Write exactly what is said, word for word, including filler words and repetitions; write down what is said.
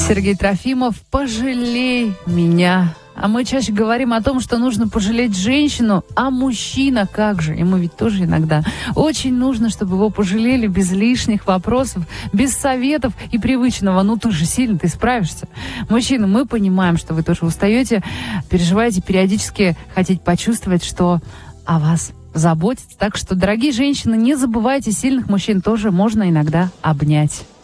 Сергей Трофимов, «Пожалей меня». А мы чаще говорим о том, что нужно пожалеть женщину, а мужчина как же? Ему ведь тоже иногда очень нужно, чтобы его пожалели без лишних вопросов, без советов и привычного. Ну, ты же сильный, ты справишься. Мужчины, мы понимаем, что вы тоже устаете, переживаете, периодически хотите почувствовать, что о вас заботятся. Так что, дорогие женщины, не забывайте, сильных мужчин тоже можно иногда обнять.